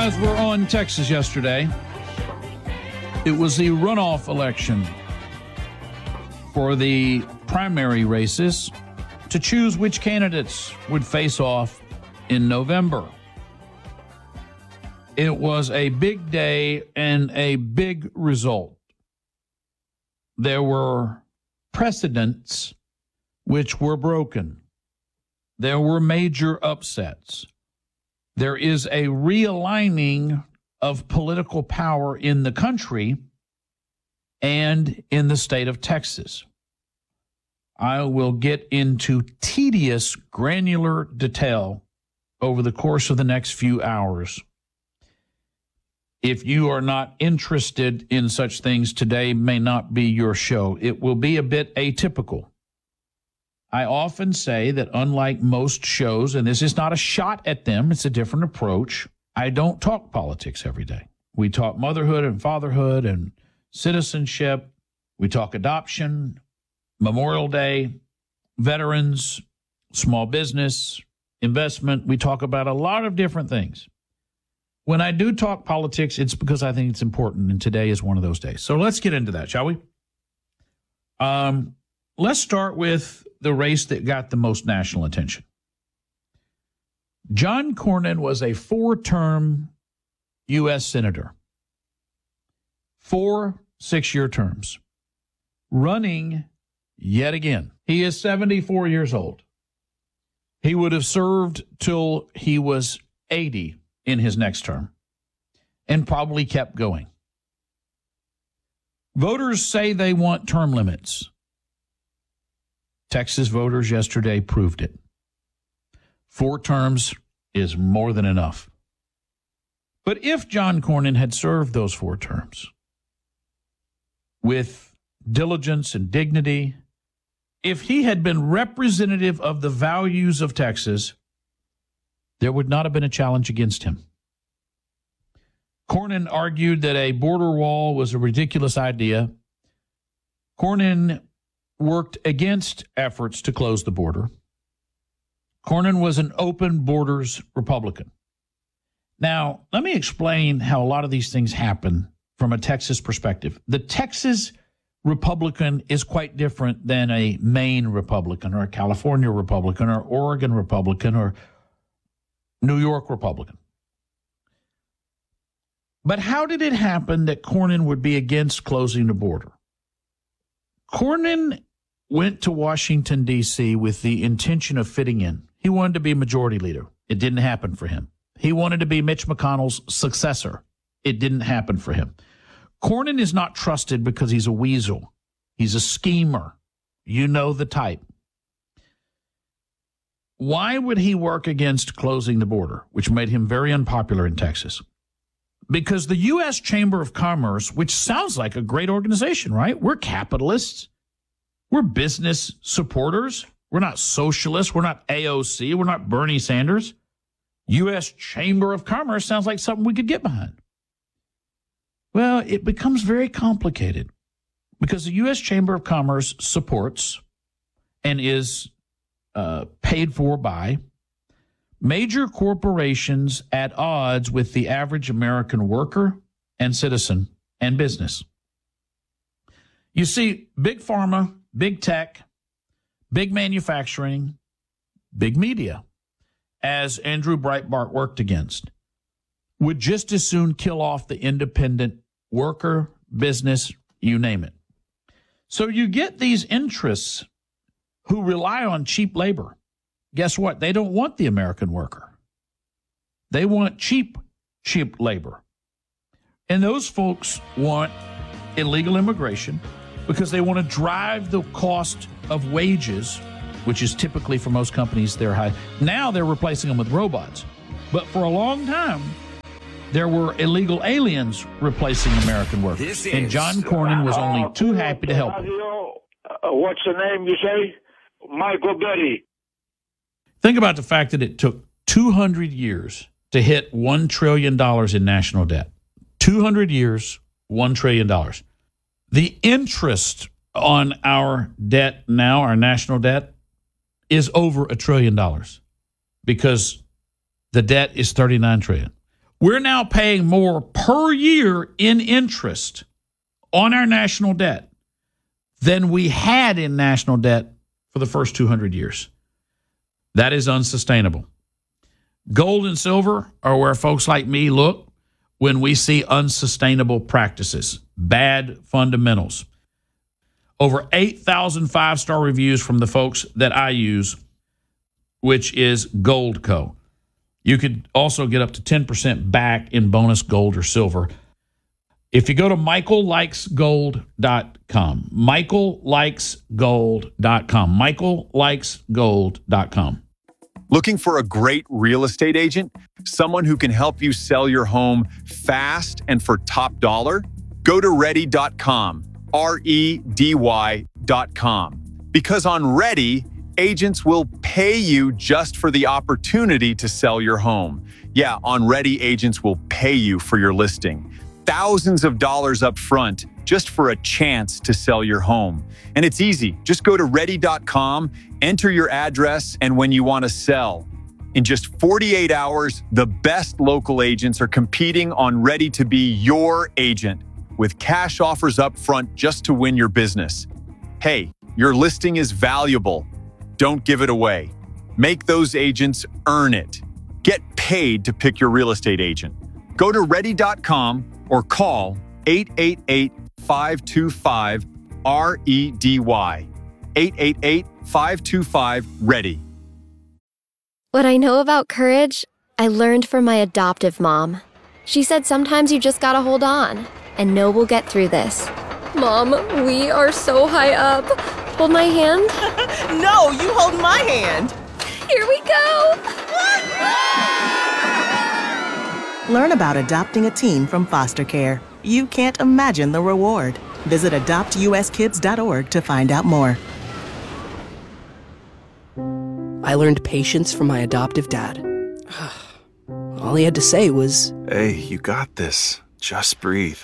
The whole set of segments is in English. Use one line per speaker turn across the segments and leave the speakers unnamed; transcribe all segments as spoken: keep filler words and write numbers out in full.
eyes were on Texas yesterday. It was the runoff election for the primary races to choose which candidates would face off in November. It was a big day and a big result. There were precedents which were broken. There were major upsets. There is a realigning of political power in the country and in the state of Texas. I will get into tedious, granular detail over the course of the next few hours. If you are not interested in such things, today may not be your show. It will be a bit atypical. I often say that unlike most shows, and this is not a shot at them, it's a different approach, I don't talk politics every day. We talk motherhood and fatherhood and citizenship. We talk adoption, Memorial Day, veterans, small business, investment. We talk about a lot of different things. When I do talk politics, it's because I think it's important, and today is one of those days. So let's get into that, shall we? Um, let's start with the race that got the most national attention. John Cornyn was a four-term U S senator. Four six-year terms. Running yet again. He is seventy-four years old. He would have served till he was eighty in his next term and probably kept going. Voters say they want term limits. Texas voters yesterday proved it. Four terms is more than enough. But if John Cornyn had served those four terms with diligence and dignity, if he had been representative of the values of Texas, there would not have been a challenge against him. Cornyn argued that a border wall was a ridiculous idea. Cornyn worked against efforts to close the border. Cornyn was an open borders Republican. Now, let me explain how a lot of these things happen from a Texas perspective. The Texas Republican is quite different than a Maine Republican or a California Republican or Oregon Republican or New York Republican. But how did it happen that Cornyn would be against closing the border? Cornyn went to Washington, D C with the intention of fitting in. He wanted to be majority leader. It didn't happen for him. He wanted to be Mitch McConnell's successor. It didn't happen for him. Cornyn is not trusted because he's a weasel. He's a schemer. You know the type. Why would he work against closing the border, which made him very unpopular in Texas? Because the U S Chamber of Commerce, which sounds like a great organization, right? We're capitalists. We're business supporters. We're not socialists. We're not A O C. We're not Bernie Sanders. U S Chamber of Commerce sounds like something we could get behind. Well, it becomes very complicated because the U S Chamber of Commerce supports and is uh, paid for by major corporations at odds with the average American worker and citizen and business. You see, big pharma, big tech, big manufacturing, big media, as Andrew Breitbart worked against, would just as soon kill off the independent worker, business, you name it. So you get these interests who rely on cheap labor. Guess what? They don't want the American worker. They want cheap, cheap labor. And those folks want illegal immigration because they want to drive the cost of wages, which is typically for most companies, they're high. Now they're replacing them with robots. But for a long time, there were illegal aliens replacing American workers. And John Cornyn was only too happy to help them.
Uh, what's the name you say? Michael Betty.
Think about the fact that it took two hundred years to hit one trillion dollars in national debt. two hundred years, one trillion dollars. The interest on our debt now, our national debt, is over a trillion dollars because the debt is thirty-nine trillion dollars. We're now paying more per year in interest on our national debt than we had in national debt for the first two hundred years. That is unsustainable. Gold and silver are where folks like me look when we see unsustainable practices, bad fundamentals. Over eight thousand five-star reviews from the folks that I use, which is Goldco. You could also get up to ten percent back in bonus gold or silver if you go to michael likes gold dot com. michael likes gold dot com. michael likes gold dot com.
Looking for a great real estate agent? Someone who can help you sell your home fast and for top dollar? Go to ready dot com. R E D Y dot com. Because on Ready, agents will pay you just for the opportunity to sell your home. Yeah, on Ready, agents will pay you for your listing. Thousands of dollars up front just for a chance to sell your home. And it's easy. Just go to ready dot com, enter your address, and when you want to sell. In just forty-eight hours, the best local agents are competing on Ready to be your agent with cash offers up front just to win your business. Hey, your listing is valuable. Don't give it away. Make those agents earn it. Get paid to pick your real estate agent. Go to ready dot com or call eight eight eight, five two five, R E D Y. eight eight eight, five two five, READY.
What I know about courage, I learned from my adoptive mom. She said sometimes you just gotta hold on and know we'll get through this. Mom, we are so high up. Hold my hand.
No, you hold my hand.
Here we go.
Learn about adopting a teen from foster care. You can't imagine the reward. Visit adopt U S kids dot org to find out more.
I learned patience from my adoptive dad. All he had to say was,
"Hey, you got this. Just breathe."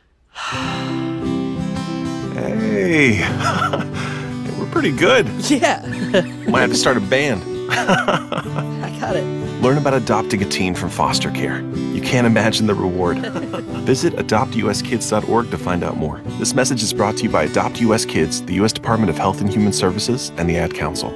Hey, we're pretty good.
yeah.
Might have to start a band.
I got it.
Learn about adopting a teen from foster care. You can't imagine the reward. Visit adopt U S kids dot org to find out more. This message is brought to you by Adopt U S Kids, the U S Department of Health and Human Services, and the Ad Council.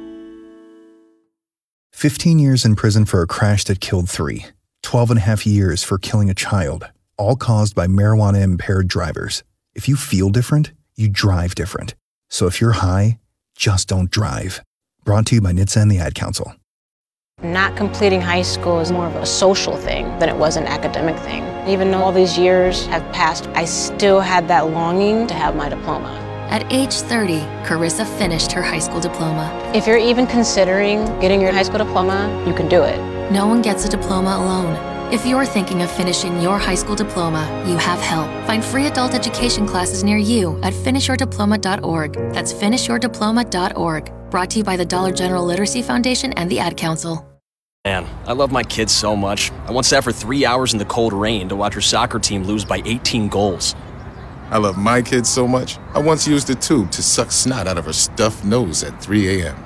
fifteen years in prison for a crash that killed three. twelve and a half years for killing a child, all caused by marijuana-impaired drivers. If you feel different, you drive different. So if you're high, just don't drive. Brought to you by N H T S A and the Ad Council.
Not completing high school is more of a social thing than it was an academic thing. Even though all these years have passed, I still had that longing to have my diploma.
At age thirty, Carissa finished her high school diploma.
If you're even considering getting your high school diploma, you can do it.
No one gets a diploma alone. If you're thinking of finishing your high school diploma, you have help. Find free adult education classes near you at finish your diploma dot org. That's finish your diploma dot org. Brought to you by the Dollar General Literacy Foundation and the Ad Council.
Man, I love my kids so much. I once sat for three hours in the cold rain to watch her soccer team lose by eighteen goals.
I love my kids so much, I once used a tube to suck snot out of her stuffed nose at three a.m.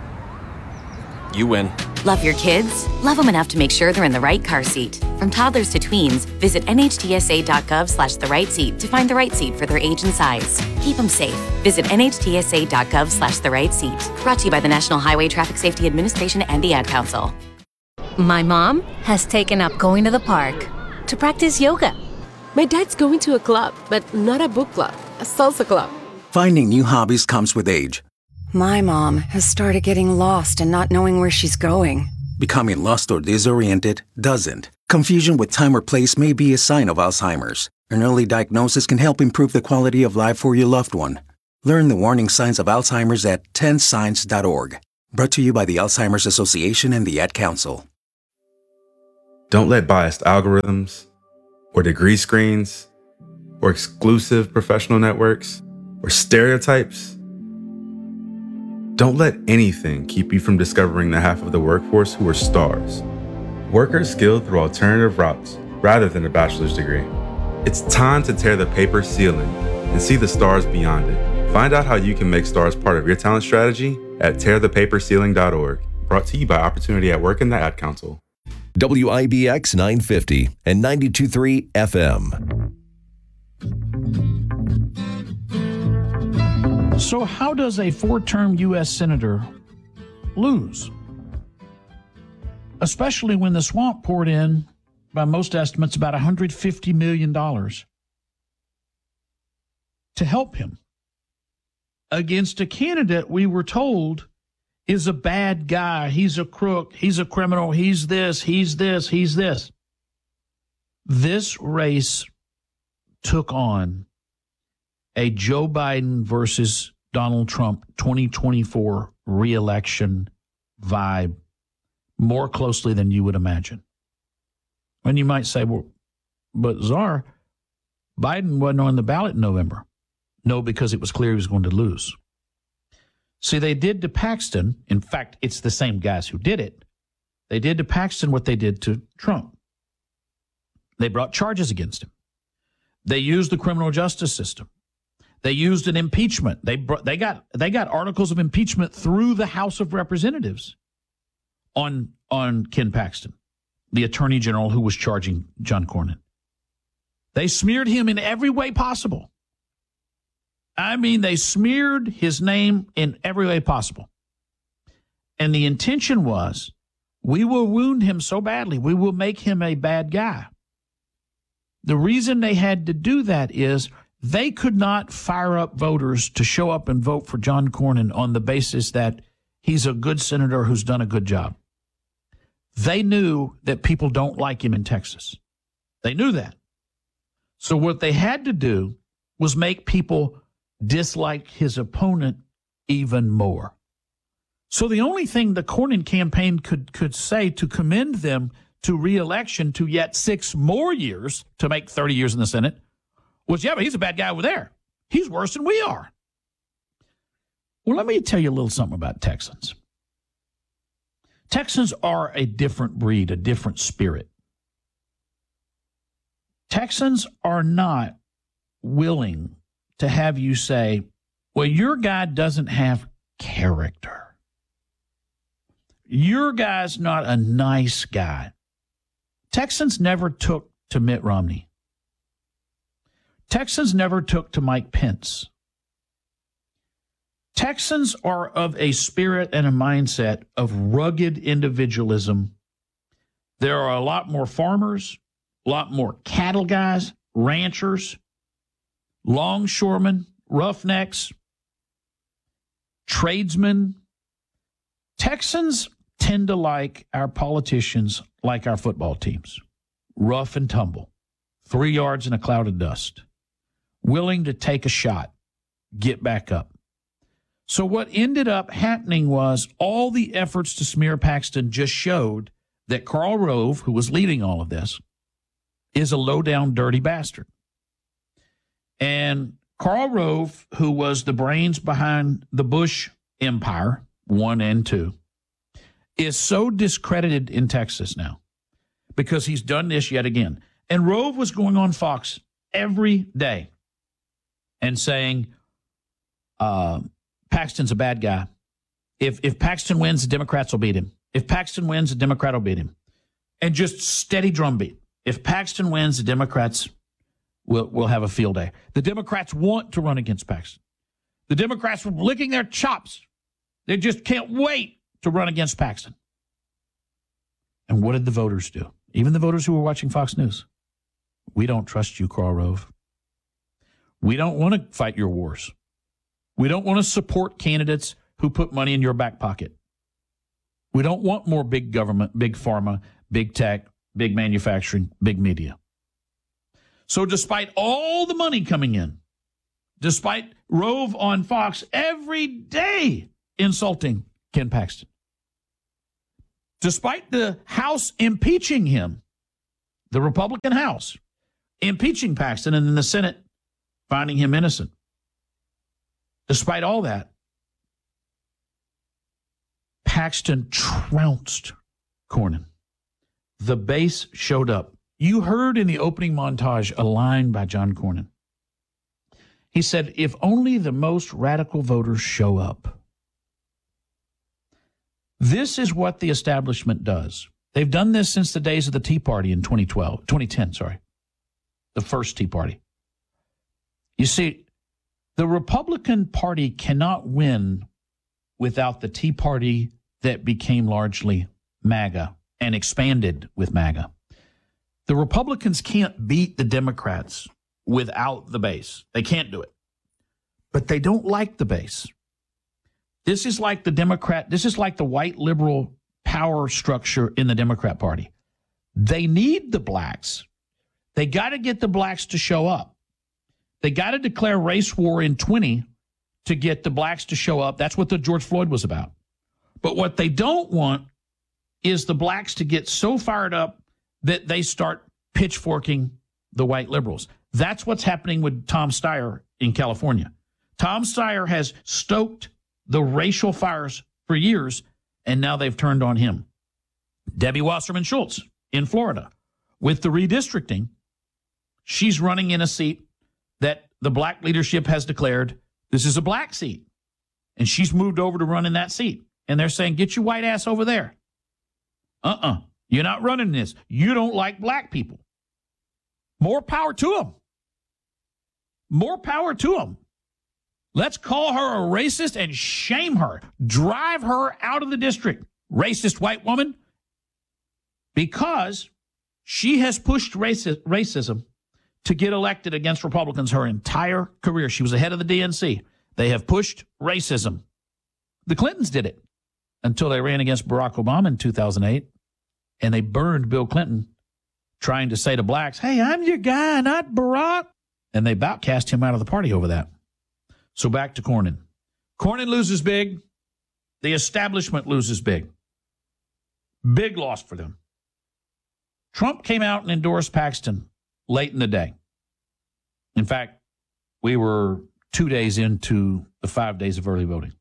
You win.
Love your kids? Love them enough to make sure they're in the right car seat. From toddlers to tweens, visit N H T S A dot gov slash the right seat to find the right seat for their age and size. Keep them safe. Visit N H T S A dot gov slash the right seat. Brought to you by the National Highway Traffic Safety Administration and the Ad Council.
My mom has taken up going to the park to practice yoga.
My dad's going to a club, but not a book club, a salsa club.
Finding new hobbies comes with age.
My mom has started getting lost and not knowing where she's going.
Becoming lost or disoriented doesn't. Confusion with time or place may be a sign of Alzheimer's. An early diagnosis can help improve the quality of life for your loved one. Learn the warning signs of Alzheimer's at ten signs dot org. Brought to you by the Alzheimer's Association and the Ad Council.
Don't let biased algorithms, or degree screens, or exclusive professional networks, or stereotypes. Don't let anything keep you from discovering the half of the workforce who are stars. Workers skilled through alternative routes rather than a bachelor's degree. It's time to tear the paper ceiling and see the stars beyond it. Find out how you can make stars part of your talent strategy at tear the paper ceiling dot org. Brought to you by Opportunity at Work and the Ad Council.
W I B X nine fifty and ninety-two point three F M.
So how does a four-term U S senator lose? Especially when the swamp poured in, by most estimates, about one hundred fifty million dollars to help him against a candidate we were told is a bad guy. He's a crook. He's a criminal. He's this. He's this. He's this. This race took on a Joe Biden versus Donald Trump twenty twenty-four re-election vibe more closely than you would imagine. And you might say, well, but Czar, Biden wasn't on the ballot in November. No, because it was clear he was going to lose. See, they did to Paxton. In fact, it's the same guys who did it. They did to Paxton what they did to Trump. They brought charges against him. They used the criminal justice system. They used an impeachment. They brought, they got they got articles of impeachment through the House of Representatives on on Ken Paxton, the attorney general who was charging John Cornyn. They smeared him in every way possible. I mean, they smeared his name in every way possible. And the intention was, we will wound him so badly, we will make him a bad guy. The reason they had to do that is they could not fire up voters to show up and vote for John Cornyn on the basis that he's a good senator who's done a good job. They knew that people don't like him in Texas. They knew that. So what they had to do was make people dislike his opponent even more. So the only thing the Cornyn campaign could, could say to commend them to re-election to yet six more years to make thirty years in the Senate was, yeah, but he's a bad guy over there. He's worse than we are. Well, let me tell you a little something about Texans. Texans are a different breed, a different spirit. Texans are not willing to have you say, well, your guy doesn't have character. Your guy's not a nice guy. Texans never took to Mitt Romney. Texans never took to Mike Pence. Texans are of a spirit and a mindset of rugged individualism. There are a lot more farmers, a lot more cattle guys, ranchers, longshoremen, roughnecks, tradesmen. Texans tend to like our politicians like our football teams, rough and tumble, three yards in a cloud of dust, willing to take a shot, get back up. So what ended up happening was all the efforts to smear Paxton just showed that Karl Rove, who was leading all of this, is a low-down, dirty bastard. And Karl Rove, who was the brains behind the Bush empire, one and two, is so discredited in Texas now because he's done this yet again. And Rove was going on Fox every day and saying, uh, Paxton's a bad guy. If if Paxton wins, the Democrats will beat him. If Paxton wins, the Democrat will beat him. And just steady drumbeat. If Paxton wins, the Democrats will, will have a field day. The Democrats want to run against Paxton. The Democrats were licking their chops. They just can't wait to run against Paxton. And what did the voters do? Even the voters who were watching Fox News. We don't trust you, Karl Rove. We don't want to fight your wars. We don't want to support candidates who put money in your back pocket. We don't want more big government, big pharma, big tech, big manufacturing, big media. So despite all the money coming in, despite Rove on Fox every day insulting Ken Paxton, despite the House impeaching him, the Republican House impeaching Paxton, and then the Senate finding him innocent, despite all that, Paxton trounced Cornyn. The base showed up. You heard in the opening montage a line by John Cornyn. He said, if only the most radical voters show up. This is what the establishment does. They've done this since the days of the Tea Party in twenty twelve, twenty ten, sorry. The first Tea Party. You see, the Republican Party cannot win without the Tea Party that became largely MAGA and expanded with MAGA. The Republicans can't beat the Democrats without the base. They can't do it. But they don't like the base. This is like the Democrat, this is like the white liberal power structure in the Democrat Party. They need the blacks. They got to get the blacks to show up. They got to declare race war in twenty to get the blacks to show up. That's what the George Floyd was about. But what they don't want is the blacks to get so fired up that they start pitchforking the white liberals. That's what's happening with Tom Steyer in California. Tom Steyer has stoked the racial fires for years, and now they've turned on him. Debbie Wasserman Schultz in Florida, with the redistricting, she's running in a seat that the black leadership has declared this is a black seat. And she's moved over to run in that seat. And they're saying, get your white ass over there. Uh-uh. You're not running this. You don't like black people. More power to them. More power to them. Let's call her a racist and shame her. Drive her out of the district. Racist white woman. Because she has pushed raci- racism to get elected against Republicans her entire career. She was the head of the D N C. They have pushed racism. The Clintons did it until they ran against Barack Obama in two thousand eight, and they burned Bill Clinton trying to say to blacks, hey, I'm your guy, not Barack. And they about cast him out of the party over that. So back to Cornyn. Cornyn loses big. The establishment loses big. Big loss for them. Trump came out and endorsed Paxton late in the day. In fact, we were two days into the five days of early voting.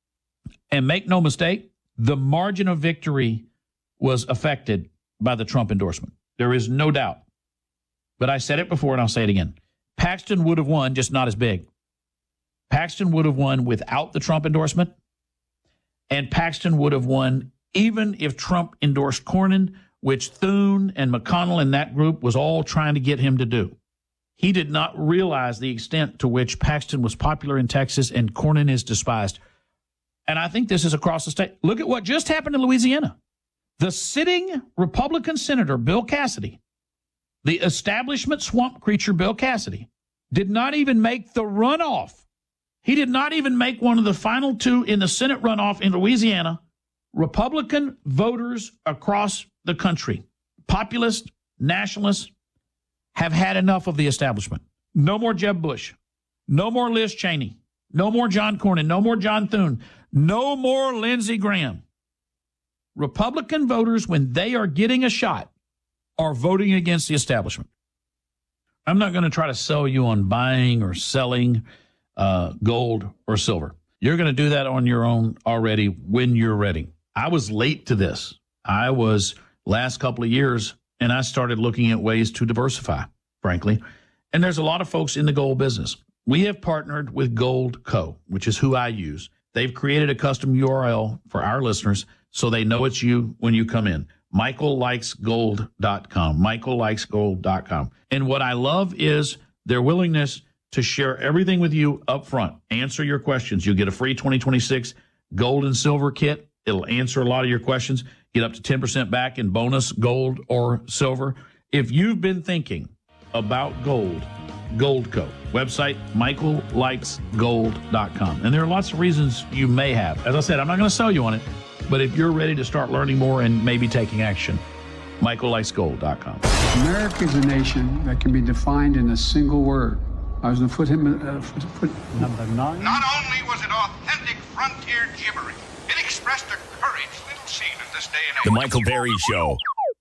And make no mistake, the margin of victory was affected by the Trump endorsement. There is no doubt. But I said it before and I'll say it again. Paxton would have won, just not as big. Paxton would have won without the Trump endorsement. And Paxton would have won even if Trump endorsed Cornyn, which Thune and McConnell and that group was all trying to get him to do. He did not realize the extent to which Paxton was popular in Texas and Cornyn is despised. And I think this is across the state. Look at what just happened in Louisiana. The sitting Republican Senator, Bill Cassidy, the establishment swamp creature, Bill Cassidy, did not even make the runoff. He did not even make one of the final two in the Senate runoff in Louisiana. Republican voters across the country, populists, nationalists, have had enough of the establishment. No more Jeb Bush. No more Liz Cheney. No more John Cornyn. No more John Thune. No more Lindsey Graham. Republican voters, when they are getting a shot, are voting against the establishment. I'm not going to try to sell you on buying or selling uh, gold or silver. You're going to do that on your own already when you're ready. I was late to this. I was last couple of years, and I started looking at ways to diversify, frankly. And there's a lot of folks in the gold business. We have partnered with Gold Co., which is who I use. They've created a custom U R L for our listeners so they know it's you when you come in. Michael Likes Gold dot com. Michael Likes Gold dot com. And what I love is their willingness to share everything with you up front. Answer your questions. You'll get a free twenty twenty-six gold and silver kit. It'll answer a lot of your questions. Get up to ten percent back in bonus gold or silver. If you've been thinking about gold, Gold Co. Website, Michael Likes Gold dot com. And there are lots of reasons you may have. As I said, I'm not going to sell you on it, but if you're ready to start learning more and maybe taking action, Michael Likes Gold dot com.
America is a nation that can be defined in a single word. I was going to put him uh, foot, foot number nine.
Not only was it authentic frontier gibberish, it expressed a courage little seen in this day and age.
The Michael Berry Show.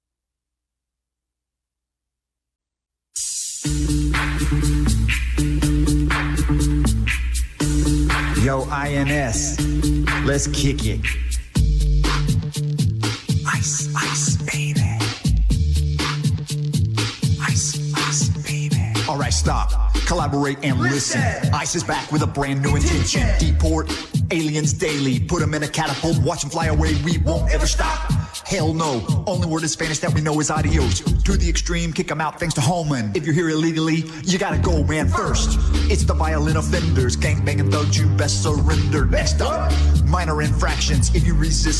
Yo, I N S, let's kick it. Ice, ice, baby. Ice, ice, baby. All right, stop. Collaborate and listen. listen. ICE is back with a brand new intention. Deport aliens daily. Put them in a catapult. Watch them fly away. We won't ever stop. Hell no. Only word in Spanish that we know is adios. To the extreme, kick them out thanks to Holman. If you're here illegally, you gotta go, man, first. It's the violent offenders. Gangbanging thugs, you best surrender. Next up, minor infractions. If you resist